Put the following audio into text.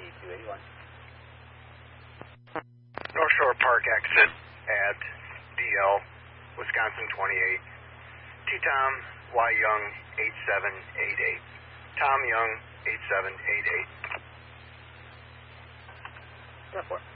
281. North Shore Park exit at DL, Wisconsin 28. T-Tom, Y Young 8788. Tom Young 8788. 10-4.